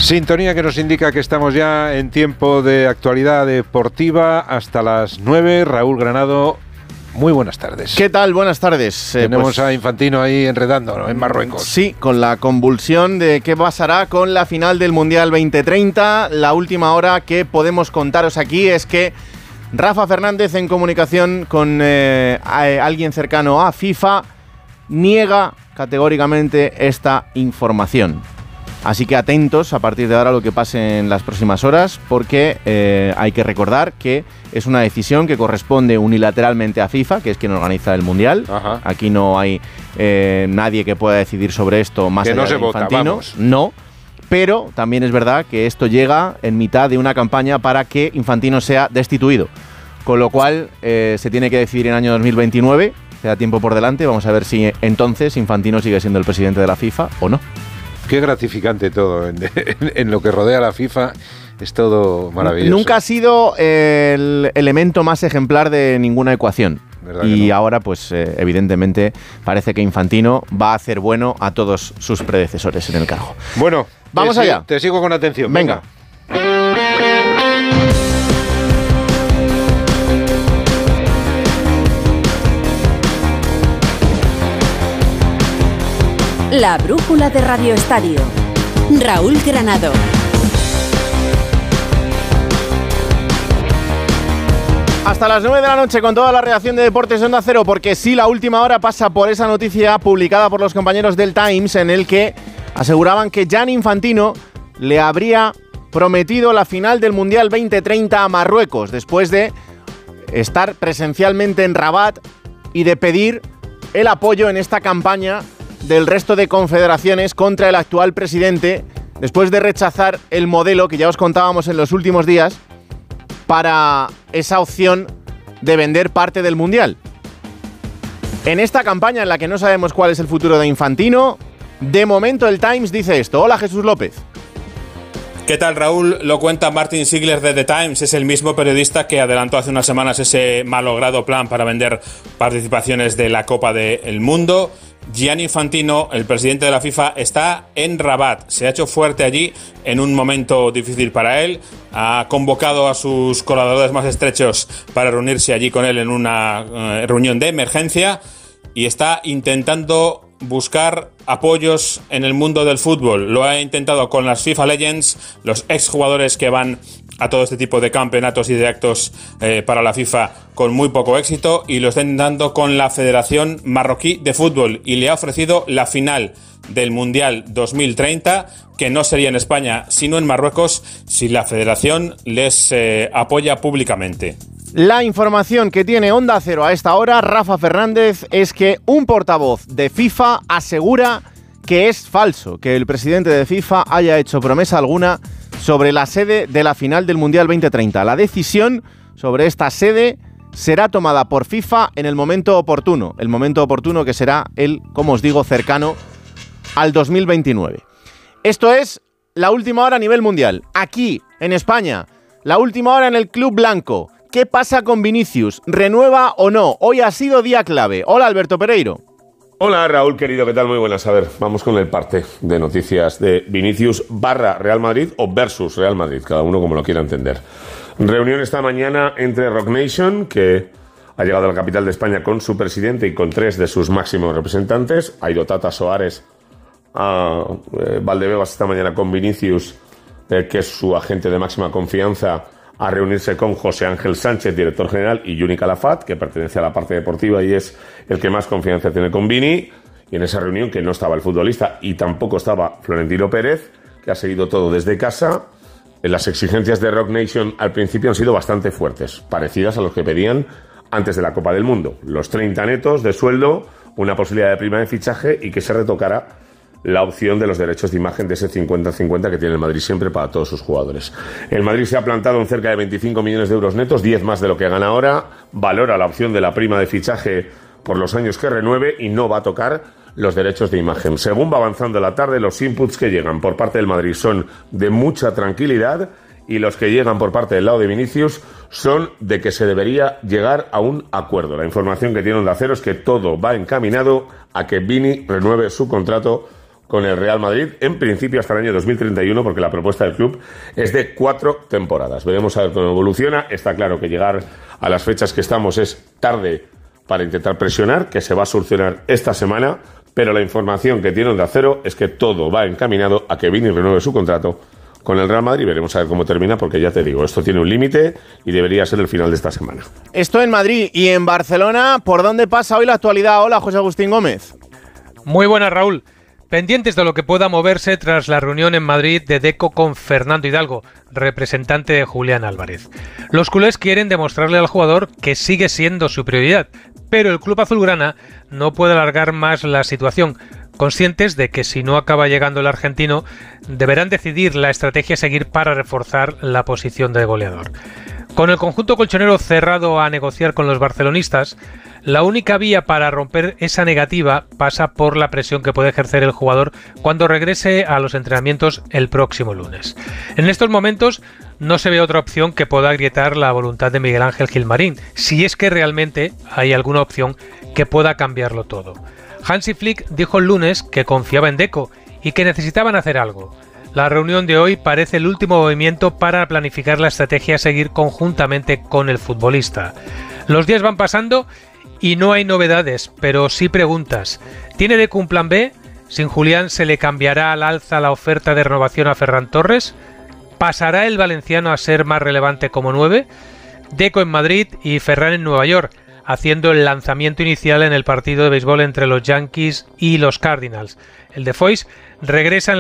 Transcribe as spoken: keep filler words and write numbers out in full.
Sintonía que nos indica que estamos ya en tiempo de actualidad deportiva hasta las nueve. Raúl Granado, muy buenas tardes. ¿Qué tal? Buenas tardes. Eh, Tenemos pues, a Infantino ahí enredando, ¿no?, en Marruecos. Sí, con la convulsión de qué pasará con la final del Mundial veinte treinta. La última hora que podemos contaros aquí es que Rafa Fernández, en comunicación con eh, a, a alguien cercano a FIFA, niega categóricamente esta información. Así que atentos a partir de ahora a lo que pase en las próximas horas, porque eh, hay que recordar que es una decisión que corresponde unilateralmente a FIFA, que es quien organiza el Mundial. Ajá. Aquí no hay eh, nadie que pueda decidir sobre esto más que allá no se de vota, Infantino. vamos. No, pero también es verdad que esto llega en mitad de una campaña para que Infantino sea destituido. Con lo cual eh, se tiene que decidir en el año dos mil veintinueve, queda tiempo por delante, vamos a ver si entonces Infantino sigue siendo el presidente de la FIFA o no. Qué gratificante todo, en, en, en lo que rodea a la FIFA es todo maravilloso. Nunca ha sido el elemento más ejemplar de ninguna ecuación. Y no? ahora, pues eh, evidentemente, parece que Infantino va a hacer bueno a todos sus predecesores en el cargo. Bueno, vamos te allá. Sigo, te sigo con atención. Venga. Venga. La brújula de Radio Estadio. Raúl Granado. Hasta las nueve de la noche con toda la redacción de Deportes de Onda Cero, porque sí, la última hora pasa por esa noticia publicada por los compañeros del Times, en el que aseguraban que Gianni Infantino le habría prometido la final del Mundial veinte treinta a Marruecos, después de estar presencialmente en Rabat y de pedir el apoyo en esta campaña del resto de confederaciones contra el actual presidente, después de rechazar el modelo que ya os contábamos en los últimos días para esa opción de vender parte del Mundial. En esta campaña en la que no sabemos cuál es el futuro de Infantino, de momento el Times dice esto. Hola, Jesús López. ¿Qué tal, Raúl? Lo cuenta Martin Ziegler de The Times. Es el mismo periodista que adelantó hace unas semanas ese malogrado plan para vender participaciones de la Copa del Mundo. Gianni Infantino, el presidente de la FIFA, está en Rabat. Se ha hecho fuerte allí en un momento difícil para él. Ha convocado a sus colaboradores más estrechos para reunirse allí con él en una uh, reunión de emergencia y está intentando buscar apoyos en el mundo del fútbol. Lo ha intentado con las FIFA Legends, los exjugadores que van a todo este tipo de campeonatos y de actos eh, para la FIFA con muy poco éxito, y lo está intentando con la Federación Marroquí de Fútbol, y le ha ofrecido la final del Mundial dos mil treinta, que no sería en España sino en Marruecos, si la Federación les eh, apoya públicamente. La información que tiene Onda Cero a esta hora, Rafa Fernández, es que un portavoz de FIFA asegura que es falso que el presidente de FIFA haya hecho promesa alguna sobre la sede de la final del Mundial veinte treinta. La decisión sobre esta sede será tomada por FIFA en el momento oportuno, el momento oportuno que será el, como os digo, cercano al dos mil veintinueve. Esto es la última hora a nivel mundial. Aquí, en España, la última hora en el Club Blanco. ¿Qué pasa con Vinicius? ¿Renueva o no? Hoy ha sido día clave. Hola, Alberto Pereiro. Hola, Raúl, querido, ¿qué tal? Muy buenas. A ver, vamos con el parte de noticias de Vinicius barra Real Madrid o versus Real Madrid, cada uno como lo quiera entender. Reunión esta mañana entre Rock Nation, que ha llegado a la capital de España con su presidente y con tres de sus máximos representantes. Ha ido Tata Soares a eh, Valdebebas esta mañana con Vinicius, eh, que es su agente de máxima confianza, a reunirse con José Ángel Sánchez, director general, y Juni Calafat, que pertenece a la parte deportiva y es el que más confianza tiene con Vini. Y en esa reunión, que no estaba el futbolista y tampoco estaba Florentino Pérez, que ha seguido todo desde casa, las exigencias de Rock Nation al principio han sido bastante fuertes, parecidas a los que pedían antes de la Copa del Mundo. Los treinta netos de sueldo, una posibilidad de prima de fichaje y que se retocara la opción de los derechos de imagen de ese cincuenta cincuenta que tiene el Madrid siempre para todos sus jugadores. El Madrid se ha plantado en cerca de veinticinco millones de euros netos, diez más de lo que gana ahora, valora la opción de la prima de fichaje por los años que renueve y no va a tocar los derechos de imagen. Según va avanzando la tarde, los inputs que llegan por parte del Madrid son de mucha tranquilidad y los que llegan por parte del lado de Vinicius son de que se debería llegar a un acuerdo. La información que tiene Onda Cero es que todo va encaminado a que Vini renueve su contrato con el Real Madrid, en principio hasta el año dos mil treinta y uno, porque la propuesta del club es de cuatro temporadas. Veremos a ver cómo evoluciona. Está claro que llegar a las fechas que estamos es tarde para intentar presionar, que se va a solucionar esta semana, pero la información que tiene Onda Cero es que todo va encaminado a que Vini renueve su contrato con el Real Madrid. Veremos a ver cómo termina, porque ya te digo, esto tiene un límite y debería ser el final de esta semana. Esto en Madrid. Y en Barcelona, ¿por dónde pasa hoy la actualidad? Hola, José Agustín Gómez. Muy buenas, Raúl. Pendientes de lo que pueda moverse tras la reunión en Madrid de Deco con Fernando Hidalgo, representante de Julián Álvarez. Los culés quieren demostrarle al jugador que sigue siendo su prioridad, pero el club azulgrana no puede alargar más la situación, conscientes de que si no acaba llegando el argentino, deberán decidir la estrategia a seguir para reforzar la posición de goleador. Con el conjunto colchonero cerrado a negociar con los barcelonistas, la única vía para romper esa negativa pasa por la presión que puede ejercer el jugador cuando regrese a los entrenamientos el próximo lunes. En estos momentos no se ve otra opción que pueda agrietar la voluntad de Miguel Ángel Gilmarín, si es que realmente hay alguna opción que pueda cambiarlo todo. Hansi Flick dijo el lunes que confiaba en Deco y que necesitaban hacer algo. La reunión de hoy parece el último movimiento para planificar la estrategia a seguir conjuntamente con el futbolista. Los días van pasando y no hay novedades, pero sí preguntas. ¿Tiene Deco un plan B? ¿Sin Julián se le cambiará al alza la oferta de renovación a Ferran Torres? ¿Pasará el valenciano a ser más relevante como nueve? Deco en Madrid y Ferran en Nueva York, haciendo el lanzamiento inicial en el partido de béisbol entre los Yankees y los Cardinals. El de Foyce regresa en